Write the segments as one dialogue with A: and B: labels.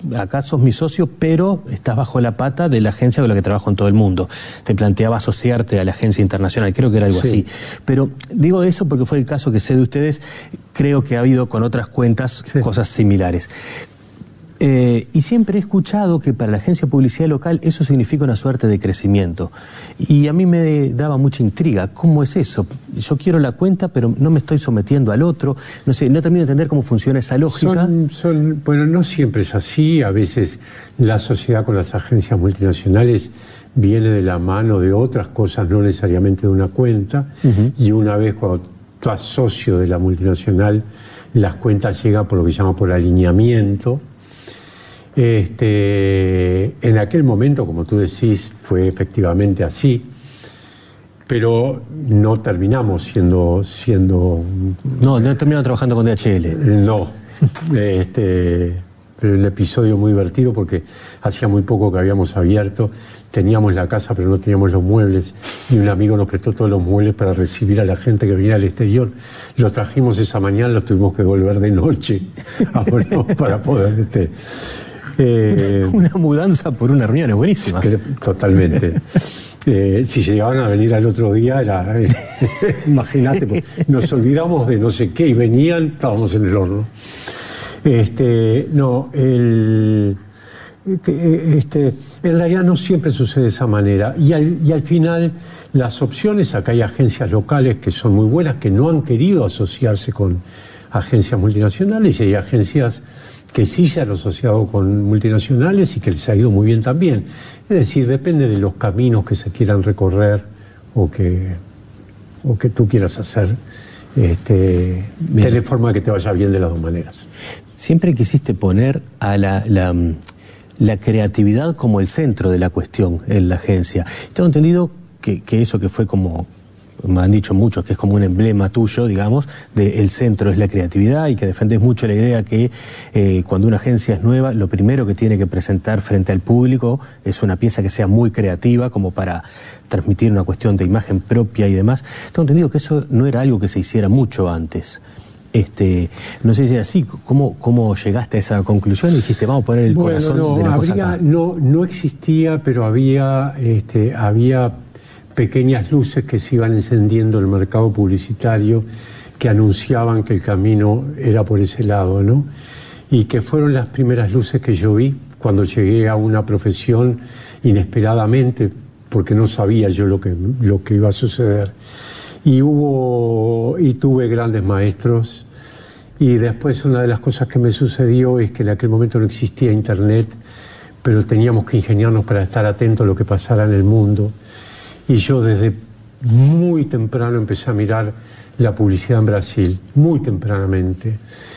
A: acá sos mi socio, pero estás bajo la pata de la agencia con la que trabajo en todo el mundo. Te planteaba asociarte a la agencia internacional, creo que era algo así. Pero digo eso porque fue el caso que sé de ustedes, creo que ha habido con otras cuentas cosas similares. Y siempre he escuchado que para la agencia de publicidad local eso significa una suerte de crecimiento. Y a mí me daba mucha intriga. ¿Cómo es eso? Yo quiero la cuenta, pero no me estoy sometiendo al otro. No sé, no termino de entender cómo funciona esa lógica.
B: Bueno, no siempre es así. A veces la sociedad con las agencias multinacionales viene de la mano de otras cosas, no necesariamente de una cuenta. Y una vez cuando tú sos socio de la multinacional, las cuentas llegan por lo que se llama por alineamiento. En aquel momento, como tú decís, fue efectivamente así, pero no terminamos siendo...
A: No terminaron trabajando con DHL.
B: No, pero el episodio muy divertido porque hacía muy poco que habíamos abierto, teníamos la casa pero no teníamos los muebles y un amigo nos prestó todos los muebles para recibir a la gente que venía del exterior. Los trajimos esa mañana, los tuvimos que devolver de noche para poder...
A: una mudanza por una reunión, es buenísima.
B: Totalmente. Si llegaban a venir al otro día, era imagínate, pues, nos olvidamos de no sé qué y venían, estábamos en el horno. En realidad no siempre sucede de esa manera. Y al final, las opciones, acá hay agencias locales que son muy buenas, que no han querido asociarse con agencias multinacionales, y hay agencias que sí se han asociado con multinacionales y que les ha ido muy bien también. Es decir, depende de los caminos que se quieran recorrer o que tú quieras hacer, de forma que te vaya bien de las dos maneras.
A: Siempre quisiste poner a la creatividad como el centro de la cuestión en la agencia. Tengo entendido que eso que fue como... me han dicho muchos que es como un emblema tuyo, digamos, el centro es la creatividad y que defendés mucho la idea que cuando una agencia es nueva, lo primero que tiene que presentar frente al público es una pieza que sea muy creativa, como para transmitir una cuestión de imagen propia y demás. Tengo entendido que eso no era algo que se hiciera mucho antes. No sé si es así. ¿Cómo llegaste a esa conclusión y dijiste, vamos a poner el corazón de la cosa acá?
B: No existía, pero había pequeñas luces que se iban encendiendo en el mercado publicitario que anunciaban que el camino era por ese lado, ¿no? Y que fueron las primeras luces que yo vi cuando llegué a una profesión inesperadamente, porque no sabía yo lo que iba a suceder. Y tuve grandes maestros, y después una de las cosas que me sucedió es que en aquel momento no existía internet, pero teníamos que ingeniarnos para estar atentos a lo que pasara en el mundo. Y yo desde muy temprano empecé a mirar la publicidad en Brasil, muy tempranamente,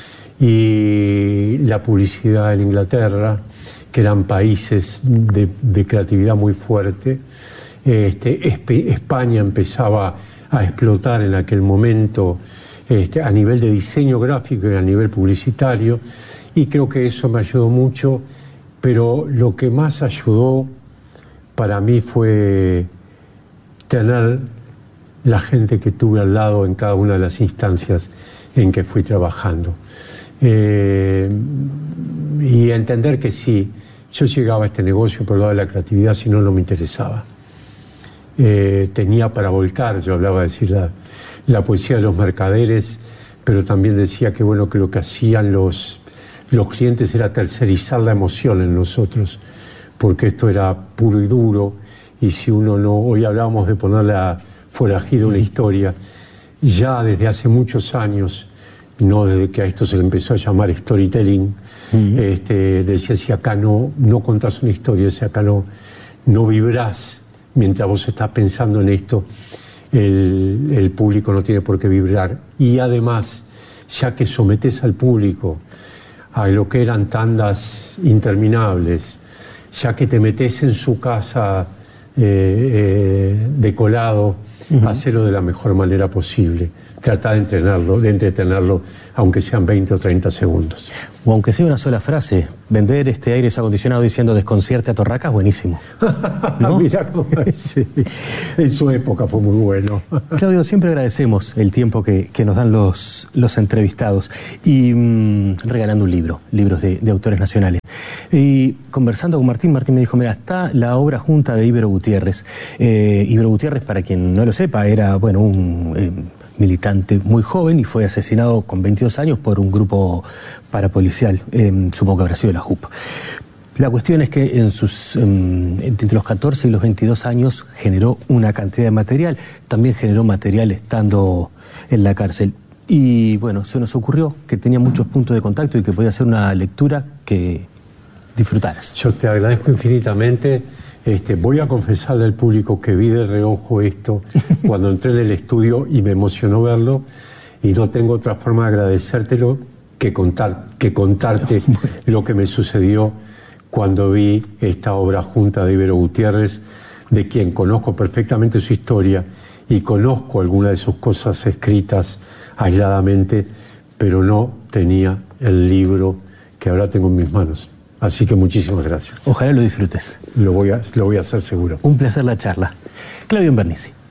B: y la publicidad en Inglaterra, que eran países de creatividad muy fuerte. España empezaba a explotar en aquel momento a nivel de diseño gráfico y a nivel publicitario, y creo que eso me ayudó mucho, pero lo que más ayudó para mí fue tener la gente que tuve al lado en cada una de las instancias en que fui trabajando. Y entender que sí, yo llegaba a este negocio por lo de la creatividad, si no, no me interesaba. Tenía para volcar, yo hablaba de decir la poesía de los mercaderes, pero también decía que bueno, que lo que hacían los clientes era tercerizar la emoción en nosotros, porque esto era puro y duro, y si uno no, hoy hablábamos de ponerle a forajido una historia, ya desde hace muchos años, no desde que a esto se le empezó a llamar storytelling, decía, si acá no contás una historia, si acá no vibrás mientras vos estás pensando en esto, el público no tiene por qué vibrar. Y además, ya que sometés al público a lo que eran tandas interminables, ya que te metés en su casa de colado, hacerlo de la mejor manera posible. Tratar de entretenerlo, aunque sean 20 o 30 segundos.
A: O aunque sea una sola frase, vender aire acondicionado diciendo desconcierte a Torracas, buenísimo, ¿no?
B: Mirá cómo es, sí. En su época fue muy bueno.
A: Claudio, siempre agradecemos el tiempo que nos dan los entrevistados y regalando un libro, libros de autores nacionales. Y conversando con Martín me dijo, mira, está la obra junta de Ibero Gutiérrez. Ibero Gutiérrez, para quien no lo sepa, era, bueno, un militante muy joven y fue asesinado con 22 años por un grupo parapolicial, supongo que habrá sido la JUP. La cuestión es que entre los 14 y los 22 años generó una cantidad de material, también generó material estando en la cárcel. Y bueno, se nos ocurrió que tenía muchos puntos de contacto y que podía ser una lectura que disfrutaras.
B: Yo te agradezco infinitamente. Voy a confesarle al público que vi de reojo esto cuando entré en el estudio y me emocionó verlo, y no tengo otra forma de agradecértelo que contarte lo que me sucedió cuando vi esta obra junta de Ibero Gutiérrez, de quien conozco perfectamente su historia y conozco algunas de sus cosas escritas aisladamente, pero no tenía el libro que ahora tengo en mis manos. Así que muchísimas gracias.
A: Ojalá lo disfrutes.
B: Lo voy a hacer seguro.
A: Un placer la charla. Claudio Invernizzi.